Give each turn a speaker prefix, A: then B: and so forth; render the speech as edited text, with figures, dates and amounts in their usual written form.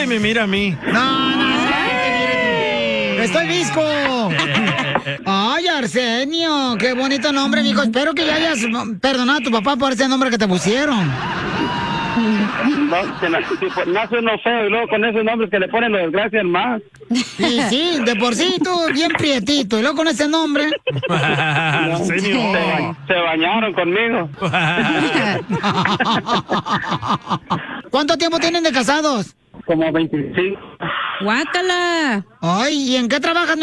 A: me mira a mí.
B: ¡Estoy visco! ¡Ay, Arsenio! ¡Qué bonito nombre, mijo! Espero que ya hayas perdonado a tu papá por ese nombre que te pusieron.
C: Nace uno feo y luego con esos nombres que le ponen los desgracian más.
B: Sí, de por sí tú bien prietito. Y luego con ese nombre.
C: Se bañaron conmigo.
B: ¿Cuánto tiempo tienen de casados?
C: Como 25.
D: ¡Guácala!
B: Ay, ¿y en qué trabajas?